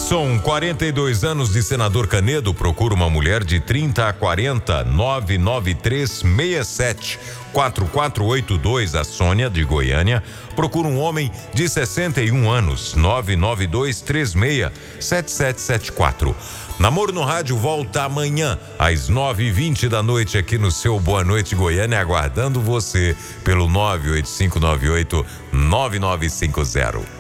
Edson, 42 anos, de Senador Canedo, procura uma mulher de 30 a 40, 99367 4482. A Sônia, de Goiânia, procura um homem de 61 anos, 99236 7774. Namoro no Rádio volta amanhã às 9h20 da noite aqui no seu Boa Noite Goiânia, aguardando você pelo 985989950.